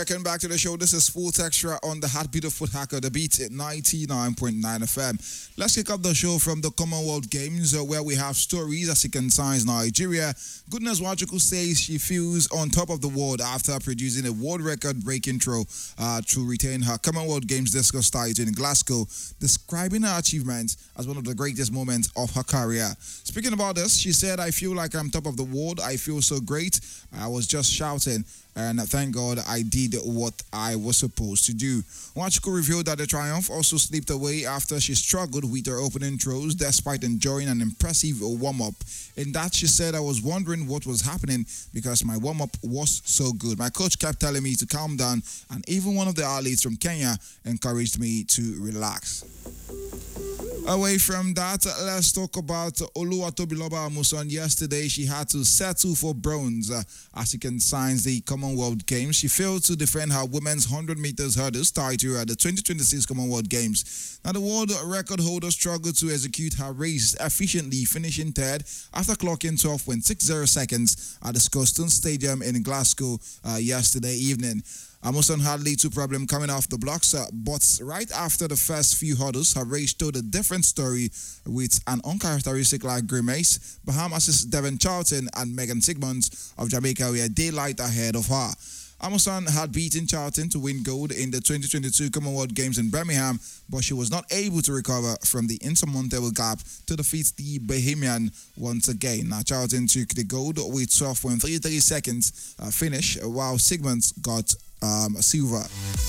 welcome back to the show. This is Sports Extra on the Heartbeat of Foot Hacker, the beat at 99.9 FM. Let's kick up the show from the Commonwealth Games where we have stories as you can signs Nigeria. Goodness Nwachukwu says she feels on top of the world after producing a world record breaking throw to retain her Commonwealth Games discus title in Glasgow, describing her achievement as one of the greatest moments of her career. Speaking about this, she said, "I feel like I'm top of the world. I feel so great. I was just shouting. And thank God I did what I was supposed to do." Nwachukwu revealed that the triumph also slipped away after she struggled with her opening throws despite enjoying an impressive warm-up. In that, she said, "I was wondering what was happening because my warm-up was so good. My coach kept telling me to calm down, and even one of the athletes from Kenya encouraged me to relax." Away from that, let's talk about Oluwatobiloba Amusan. Yesterday, she had to settle for bronze as she consigns the Commonwealth Games. She failed to defend her women's 100 meters hurdles title at the 2026 Commonwealth Games. Now, the world record holder struggled to execute her race efficiently, finishing third after clocking 12.60 seconds at the Scotstoun Stadium in Glasgow yesterday evening. Amusan had little problem coming off the blocks, but right after the first few hurdles, her race told a different story with an uncharacteristic-like grimace. Bahamas' Devon Charlton and Megan Sigmonds of Jamaica were daylight ahead of her. Amusan had beaten Charlton to win gold in the 2022 Commonwealth Games in Birmingham, but she was not able to recover from the insurmountable gap to defeat the Bahamian once again. Now, Charlton took the gold with 12.33 seconds finish, while Sigmonds got silver.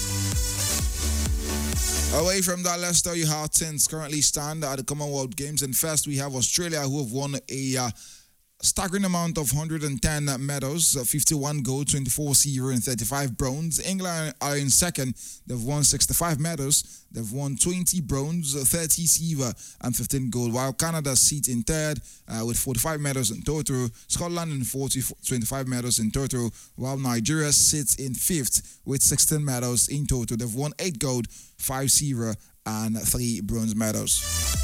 Away from that, let's tell you how things currently stand at the Commonwealth Games. And first, we have Australia, who have won a staggering amount of 110 medals, 51 gold, 24 silver, and 35 bronze. England are in second. They've won 65 medals. They've won 20 bronze, 30 silver, and 15 gold, while Canada sits in third with 45 medals in total. Scotland in 25 medals in total, while Nigeria sits in fifth with 16 medals in total. They've won 8 gold, 5 silver, and 3 bronze medals.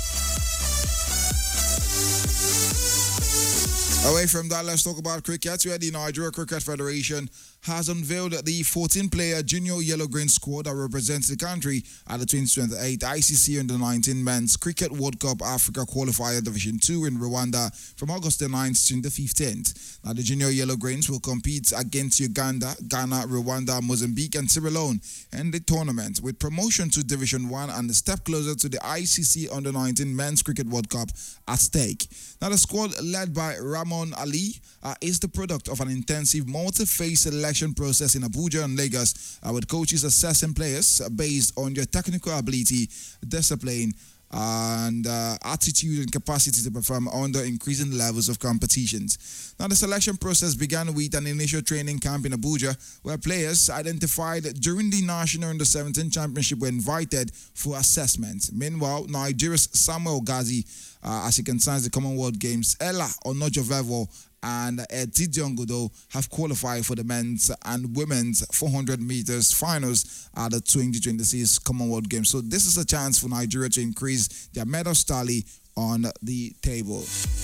Away from that, let's talk about cricket, where the Nigeria Cricket Federation has unveiled the 14-player junior yellow-green squad that represents the country at the 2028 ICC Under-19 Men's Cricket World Cup Africa Qualifier Division 2 in Rwanda from August the 9th to the 15th. Now, the junior yellow-greens will compete against Uganda, Ghana, Rwanda, Mozambique, and Sierra Leone in the tournament, with promotion to Division 1 and a step closer to the ICC Under-19 Men's Cricket World Cup at stake. Now, the squad led by Ramon Ali is the product of an intensive multi-phase selection process in Abuja and Lagos, with coaches assessing players based on their technical ability, discipline, and attitude and capacity to perform under increasing levels of competitions. Now, the selection process began with an initial training camp in Abuja, where players identified during the National Under-17 Championship were invited for assessment. Meanwhile, Nigeria's Samuel Gazi, as he concerns the Commonwealth Games, Ella Onojovevo and Tidion Godo have qualified for the men's and women's 400 meters finals at the 2026 Commonwealth Games. So this is a chance for Nigeria to increase their medal tally on the table.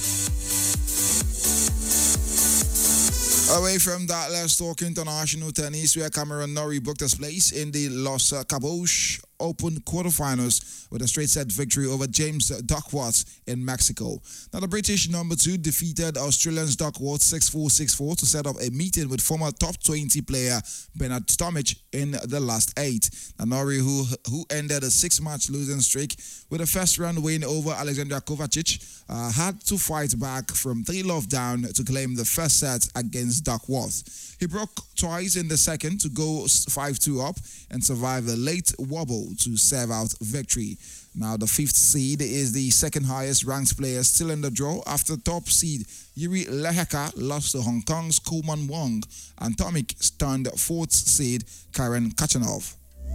Away from that, let's talk international tennis, where Cameron Norrie booked his place in the Los Cabos Open quarterfinals with a straight-set victory over James Duckworth in Mexico. Now, the British number 2 defeated Australians Duckworth 6-4, 6-4 to set up a meeting with former top 20 player Bernard Tomic in the last 8. Now, Norrie, who ended a 6-match losing streak with a first-round win over Alexander Kovacic, had to fight back from 3-love down to claim the first set against Duckworth. He broke twice in the second to go 5-2 up and survive a late wobble to serve out victory. Now, the 5th seed is the second highest ranked player still in the draw after top seed Yuri Leheka lost to Hong Kong's Coleman Wong, and Tomic stunned 4th seed Karen Kachanov.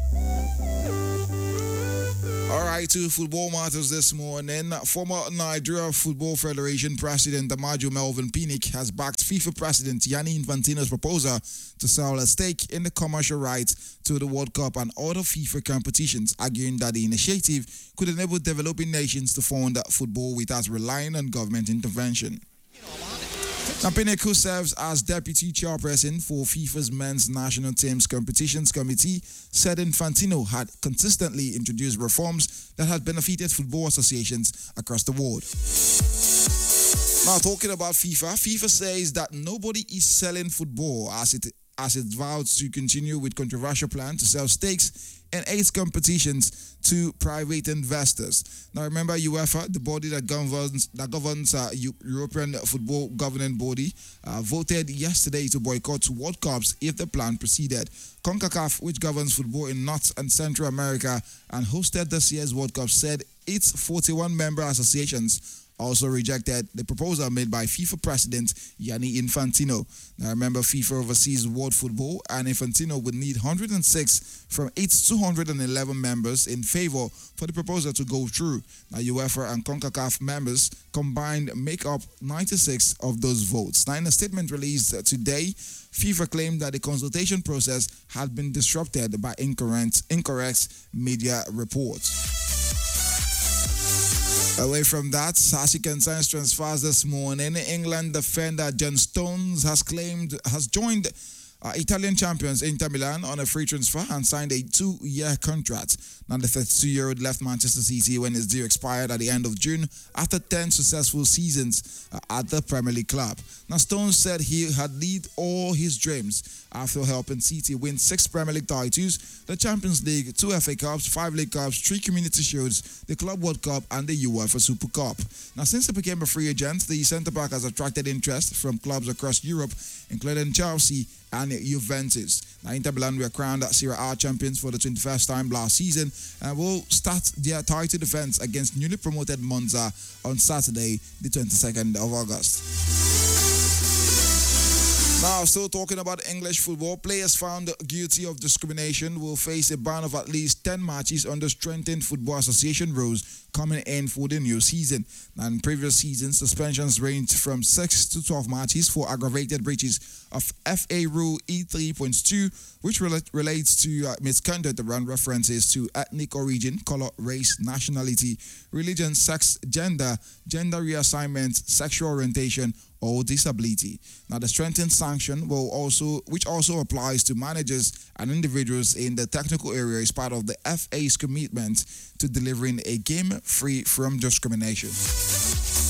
All right, to football matters this morning. Former Nigeria Football Federation President Amaju Melvin Pinnick has backed FIFA President Gianni Infantino's proposal to sell a stake in the commercial rights to the World Cup and other FIFA competitions, arguing that the initiative could enable developing nations to fund football without relying on government intervention. Now, Pinnick, who serves as deputy chairperson for FIFA's men's national team's competitions committee, said Infantino had consistently introduced reforms that had benefited football associations across the world. Now, talking about FIFA says that nobody is selling football as it vows to continue with controversial plan to sell stakes in 8 competitions to private investors. Now, remember, UEFA, the body that governs European football governing body, voted yesterday to boycott World Cups if the plan proceeded. CONCACAF, which governs football in North and Central America and hosted this year's World Cup, said its 41 member associations also rejected the proposal made by FIFA President Gianni Infantino. Now, remember, FIFA oversees world football, and Infantino would need 106 from its 211 members in favor for the proposal to go through. Now, UEFA and CONCACAF members combined make up 96 of those votes. Now, in a statement released today, FIFA claimed that the consultation process had been disrupted by incorrect media reports. Away from that, Sasi concerns transfers this morning. England defender John Stones has joined Italian champions Inter Milan on a free transfer and signed a 2-year contract. Now, the 32-year-old left Manchester City when his deal expired at the end of June after 10 successful seasons at the Premier League club. Now, Stones said he had lived all his dreams after helping City win 6 Premier League titles, the Champions League, 2 FA Cups, 5 League Cups, 3 Community Shields, the Club World Cup, and the UEFA Super Cup. Now, since he became a free agent, the centre-back has attracted interest from clubs across Europe, including Chelsea and Juventus. Now, Inter Milan were crowned Serie A champions for the 21st time last season and will start their title defense against newly promoted Monza on Saturday, the 22nd of August. Now, still talking about English football, players found guilty of discrimination will face a ban of at least 10 matches under strengthened Football Association rules coming in for the new season. Now, in previous seasons, suspensions ranged from 6 to 12 matches for aggravated breaches of FA Rule E3.2, which relates to misconduct around references to ethnic origin, color, race, nationality, religion, sex, gender reassignment, sexual orientation, or disability. Now, the strengthened sanction which also applies to managers and individuals in the technical area, is part of the FA's commitment to delivering a game free from discrimination.